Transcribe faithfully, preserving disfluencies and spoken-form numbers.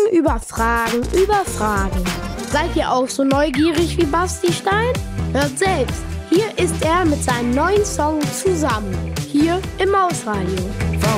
über Fragen über Fragen. Seid ihr auch so neugierig wie Basti Stein? Hört selbst. Hier ist er mit seinem neuen Song Zusammen. Hier im Mausradio.